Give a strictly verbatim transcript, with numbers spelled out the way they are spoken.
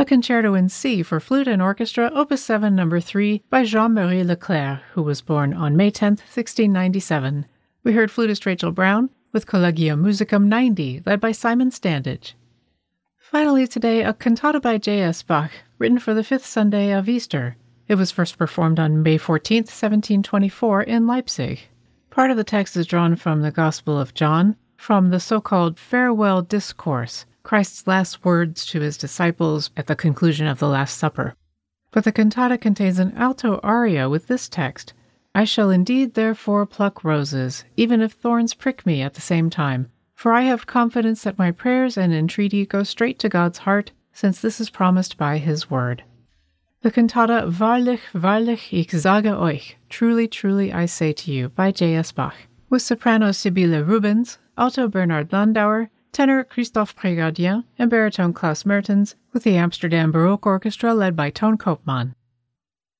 a concerto in C for flute and orchestra, opus seven, number three, by Jean-Marie Leclerc, who was born on May tenth, sixteen ninety-seven. We heard flutist Rachel Brown with Collegium Musicum ninety, led by Simon Standage. Finally today, a cantata by J S Bach, written for the fifth Sunday of Easter. It was first performed on May fourteenth, seventeen twenty-four in Leipzig. Part of the text is drawn from the Gospel of John, from the so-called Farewell Discourse, Christ's last words to his disciples at the conclusion of the Last Supper. But the cantata contains an alto aria with this text, I shall indeed therefore pluck roses, even if thorns prick me at the same time, for I have confidence that my prayers and entreaty go straight to God's heart, since this is promised by his word. The cantata Wahrlich, wahrlich, ich sage euch, Truly, truly, I say to you, by J S Bach, with soprano Sibylle Rubens, alto Bernard Landauer, tenor Christophe Prégardien, and baritone Klaus Mertens, with the Amsterdam Baroque Orchestra led by Toon Koopman.